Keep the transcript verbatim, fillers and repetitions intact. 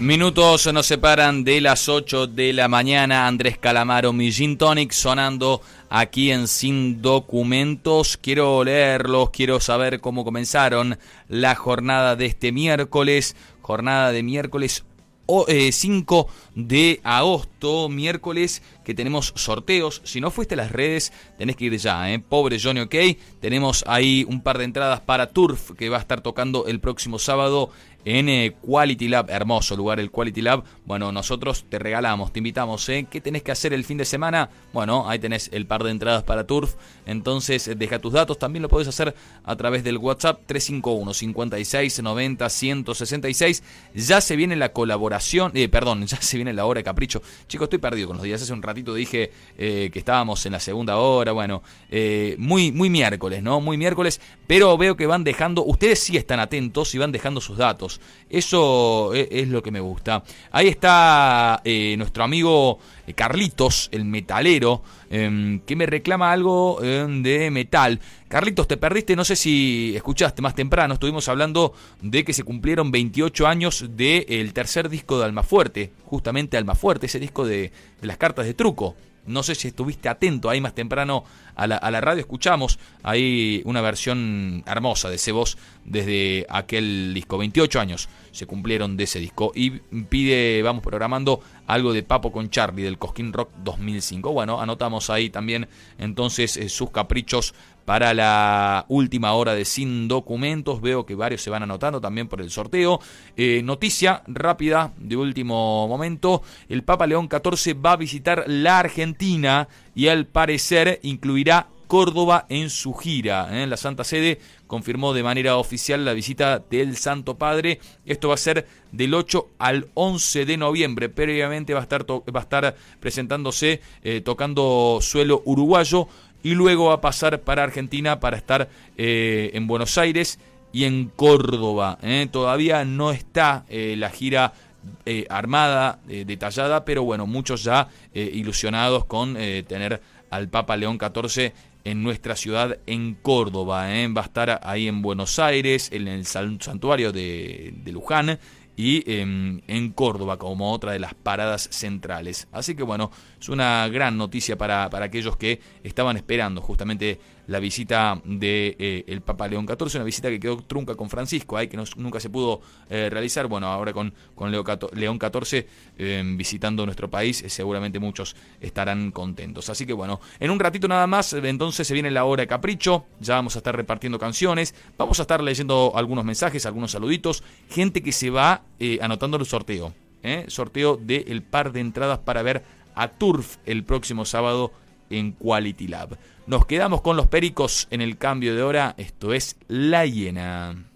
Minutos nos separan de las ocho de la mañana. Andrés Calamaro, mi Gin Tonic, sonando aquí en Sin Documentos. Quiero leerlos, quiero saber cómo comenzaron la jornada de este miércoles. Jornada de miércoles cinco de agosto, miércoles, que tenemos sorteos. Si no fuiste a las redes, tenés que ir ya, ¿eh? Pobre Johnny OK. Tenemos ahí un par de entradas para Turf, que va a estar tocando el próximo sábado en eh, Quality Lab. Hermoso lugar el Quality Lab. Bueno, nosotros te regalamos, te invitamos, ¿eh? ¿Qué tenés que hacer el fin de semana? Bueno, ahí tenés el par de entradas para Turf. Entonces, deja tus datos. También lo podés hacer a través del WhatsApp tres cinco uno, cincuenta y seis, noventa, ciento sesenta y seis. Ya se viene la colaboración, eh, perdón, ya se viene la hora de capricho. Chicos, estoy perdido con los días. Hace un ratito dije eh, que estábamos en la segunda hora. Bueno, eh, muy, muy miércoles, ¿no? Muy miércoles, pero veo que van dejando, ustedes sí están atentos y van dejando sus datos. Eso es lo que me gusta. Ahí está eh, nuestro amigo Carlitos, el metalero, eh, que me reclama algo eh, de metal. Carlitos, te perdiste, no sé si escuchaste más temprano, estuvimos hablando de que se cumplieron veintiocho años del tercer disco de Almafuerte, justamente Almafuerte, ese disco de, de las cartas de truco. No sé si estuviste atento ahí más temprano a la, a la radio. Escuchamos ahí una versión hermosa de ese voz desde aquel disco. veintiocho años se cumplieron de ese disco. Y pide, vamos programando algo de Papo con Charlie del Cosquín Rock dos mil cinco. Bueno, anotamos ahí también entonces eh, sus caprichos para la última hora de Sin Documentos. Veo que varios se van anotando también por el sorteo. Eh, noticia rápida de último momento. El Papa León catorce va a visitar la Argentina y al parecer incluirá Córdoba en su gira. ¿eh? La Santa Sede confirmó de manera oficial la visita del Santo Padre. Esto va a ser del ocho al once de noviembre. Previamente va a estar, to- va a estar presentándose, eh, tocando suelo uruguayo. Y luego va a pasar para Argentina para estar eh, en Buenos Aires y en Córdoba. ¿eh? Todavía no está eh, la gira eh, armada, eh, detallada, pero bueno, muchos ya eh, ilusionados con eh, tener al Papa León catorce en nuestra ciudad, en Córdoba. ¿eh? Va a estar ahí en Buenos Aires, en el santuario de, de Luján, y eh, en Córdoba como otra de las paradas centrales. Así que bueno, es una gran noticia para, para aquellos que estaban esperando justamente la visita de eh, el Papa León catorce, una visita que quedó trunca con Francisco, ¿eh? que no, nunca se pudo eh, realizar. Bueno, ahora con, con Leo catorce, León catorce eh, visitando nuestro país, eh, seguramente muchos estarán contentos. Así que bueno, en un ratito nada más, entonces se viene la hora de capricho, ya vamos a estar repartiendo canciones, vamos a estar leyendo algunos mensajes, algunos saluditos, gente que se va eh, anotando el sorteo, ¿eh? sorteo del par de entradas para ver a Turf el próximo sábado en Quality Lab. Nos quedamos con los Pericos en el cambio de hora. Esto es La Hiena.